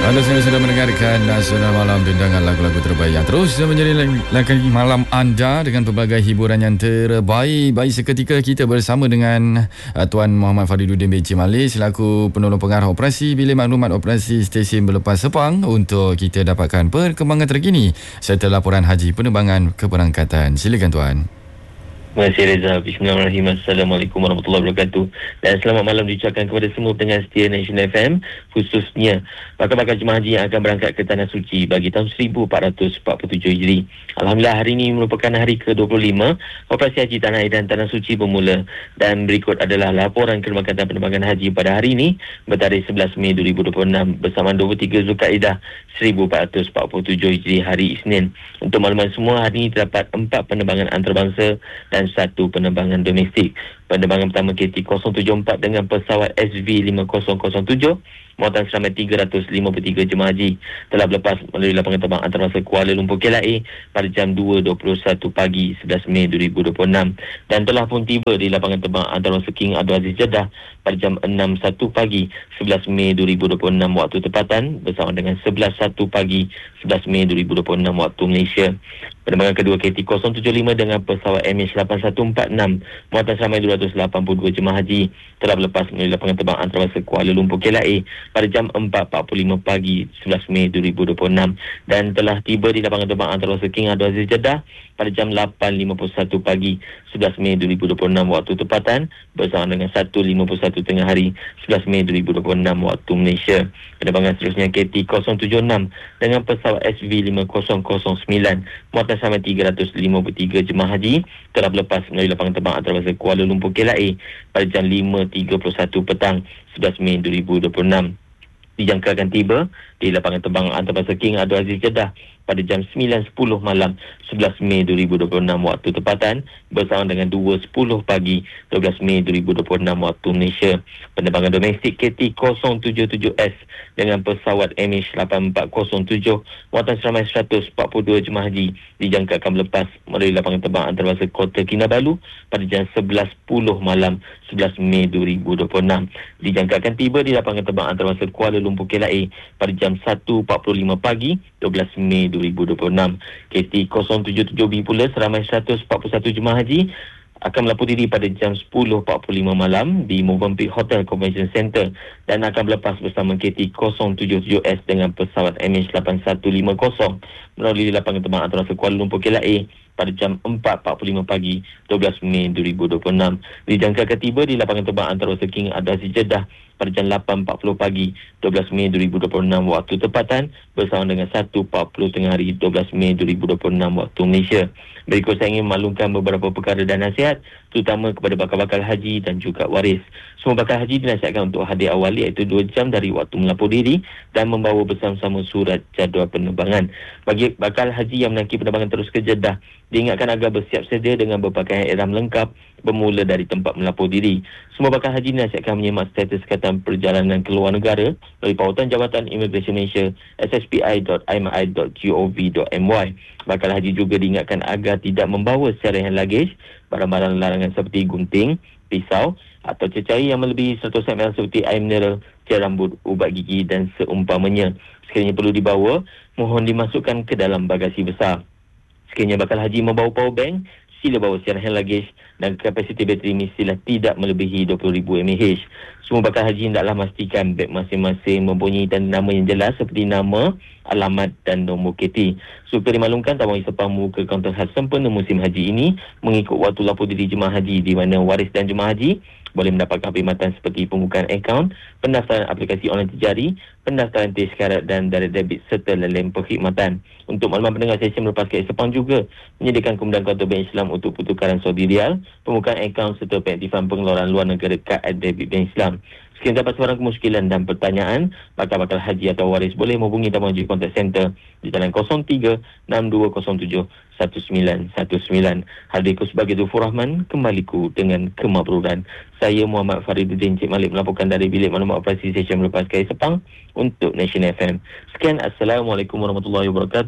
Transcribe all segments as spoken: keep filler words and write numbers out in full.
Anda semua sudah mendengarkan Nasional Malam, dendangan lagu-lagu terbaik yang terus menyerilakan malam anda dengan pelbagai hiburan yang terbaik. Baik, seketika kita bersama dengan uh, Tuan Muhammad Fariduddin bin Encik Malik selaku penolong pengarah operasi Bilik Maklumat Operasi Stesen Berlepas Sepang untuk kita dapatkan perkembangan terkini serta laporan haji penerbangan keberangkatan. Silakan Tuan. Terima kasih Reza. Bismillahirrahmanirrahim. Assalamualaikum warahmatullahi wabarakatuh. Dan selamat malam diucapkan kepada semua pendengar setia Nasional F M, khususnya bakal-bakal jemaah haji yang akan berangkat ke Tanah Suci bagi tahun seribu empat ratus empat puluh tujuh Hijri. Alhamdulillah, hari ini merupakan hari ke dua puluh lima operasi haji Tanah Air dan Tanah Suci bermula. Dan berikut adalah laporan keberangkatan penerbangan haji pada hari ini bertarikh sebelas Mei dua ribu dua puluh enam bersama dua puluh tiga Zulkaidah seribu empat ratus empat puluh tujuh Hijri, hari Isnin. Untuk makluman semua, hari ini terdapat empat penerbangan antarabangsa dan satu penerbangan domestik. Penerbangan pertama K T kosong tujuh empat dengan pesawat S V lima kosong kosong tujuh muatan seramai tiga ratus lima puluh tiga jemaah haji telah berlepas melalui lapangan terbang antarabangsa Kuala Lumpur K L A pada jam dua dua puluh satu pagi sebelas Mei dua ribu dua puluh enam dan telah pun tiba di lapangan terbang antarabangsa King Abdul Aziz Jeddah pada jam enam satu pagi sebelas Mei dua ribu dua puluh enam waktu tempatan bersama dengan sebelas satu pagi sebelas Mei dua ribu dua puluh enam waktu Malaysia. Penerbangan kedua K T kosong tujuh lima dengan pesawat M H lapan satu empat enam muatan seramai dua ratus lapan puluh dua jemaah haji telah berlepas melalui lapangan terbang antarabangsa Kuala Lumpur K L A pada jam empat empat puluh lima pagi sebelas Mei dua ribu dua puluh enam dan telah tiba di lapangan terbang antarabangsa King Abdul Aziz Jeddah pada jam lapan lima puluh satu pagi sebelas Mei dua ribu dua puluh enam waktu tempatan bersama dengan satu lima puluh satu tengah hari sebelas Mei dua ribu dua puluh enam waktu Malaysia. Penerbangan seterusnya K T kosong tujuh enam dengan pesawat S V lima kosong kosong sembilan muatan seramai tiga ratus lima puluh tiga jemaah haji telah berlepas melalui lapangan terbang antarabangsa Kuala Lumpur K L A pada jam lima tiga puluh satu petang sebelas Mei dua ribu dua puluh enam. Dijangkakan tiba di lapangan terbang antarabangsa King Abdul Aziz Jeddah pada jam sembilan sepuluh malam sebelas Mei dua ribu dua puluh enam waktu tempatan bersama dengan dua sepuluh pagi dua belas Mei dua ribu dua puluh enam waktu Malaysia. Penerbangan domestik K T kosong tujuh tujuh S dengan pesawat M H lapan empat kosong tujuh muatan seramai seratus empat puluh dua jemaah haji dijangkakan melepas melalui lapangan terbang antarabangsa Kota Kinabalu pada jam sebelas sepuluh malam sebelas Mei dua ribu dua puluh enam. Dijangkakan tiba di lapangan terbang antarabangsa Kuala Lumpur K L A pada jam satu empat puluh lima pagi dua belas Mei dua ribu dua puluh enam. K T kosong tujuh tujuh B pula seramai seratus empat puluh satu jemaah haji akan melapor diri pada jam sepuluh empat puluh lima malam di Movenpick Hotel Convention Center dan akan berlepas bersama K T kosong tujuh tujuh S dengan pesawat M H lapan satu lima kosong melalui lapangan terbang antarabangsa Kuala Lumpur K L A pada jam empat empat puluh lima pagi dua belas Mei dua ribu dua puluh enam. Dijangkakan tiba di lapangan terbang antarabangsa King Abdul Aziz Jeddah pada jam lapan empat puluh pagi dua belas Mei dua ribu dua puluh enam waktu tempatan bersama dengan satu empat puluh tengah hari dua belas Mei dua ribu dua puluh enam waktu Malaysia. Berikut saya ingin maklumkan beberapa perkara dan nasihat terutama kepada bakal-bakal haji dan juga waris. Semua bakal haji dinasihatkan untuk hadir awal iaitu dua jam dari waktu melapor diri dan membawa bersama-sama surat jadual penerbangan. Bagi bakal haji yang menaiki penerbangan terus ke Jeddah, diingatkan agar bersiap sedia dengan berpakaian ihram lengkap bermula dari tempat melapor diri. Semua bakal haji dinasihatkan menyemak status kesihatan perjalanan ke luar negara melalui pautan Jabatan Imigresen Malaysia s s p i dot i m i dot gov dot m y. Bakal haji juga diingatkan agar tidak membawa secara hand luggage barang-barang larangan seperti gunting, pisau atau cecair yang melebihi seratus mililiter seperti air mineral, gel rambut, ubat gigi dan seumpamanya. Sekiranya perlu dibawa, mohon dimasukkan ke dalam bagasi besar. Sekiranya bakal haji membawa power bank, sila bawa secara hand luggage dan kapasiti bateri mestilah tidak melebihi dua puluh ribu mAh. Semua bakal haji hendaklah memastikan beg masing-masing mempunyai tanda nama yang jelas seperti nama, alamat dan nombor K T. Serta dimaklumkan tabung sepam muka kaunter khas sempurna musim haji ini mengikut waktu lapor diri jemaah haji di mana waris dan jemaah haji boleh mendapatkan perkhidmatan seperti pembukaan akaun, pendaftaran aplikasi online terjadi, pendaftaran teks karat dan direct debit serta lain-lain perkhidmatan. Untuk makluman pendengar, sesi melepas K S Sepang juga menyediakan kemudahan kaunter bank Islam untuk pertukaran Saudi Riyal, pembukaan akaun serta pengaktifan pengeluaran luar negara kad debit bank Islam. Sekiranya dapat sebarang kemusykilan dan pertanyaan, bakal-bakal haji atau waris boleh menghubungi tabung haji kontak center di jalan kosong tiga enam dua kosong tujuh satu sembilan satu sembilan. Hadirku sebagai Zufur Rahman, kembaliku dengan kemabruran. Saya Muhammad Fariduddin Encik Malik melaporkan dari Bilik Maklumat Operasi Stesen Berlepas K S Sepang untuk Nasional F M. Sekian, Assalamualaikum warahmatullahi wabarakatuh.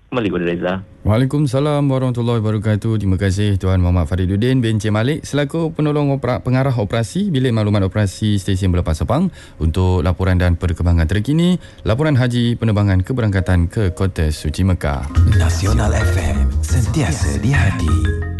Kembali kepada Reza. Waalaikumsalam warahmatullahi wabarakatuh. Terima kasih Tuan Muhammad Fariduddin bin Encik Malik selaku penolong opera, pengarah operasi Bilik Maklumat Operasi Stesen Bola Pasapang untuk laporan dan perkembangan terkini laporan haji penerbangan keberangkatan ke Kota Suci Mekah. Nasional F M, sentiasa di hati.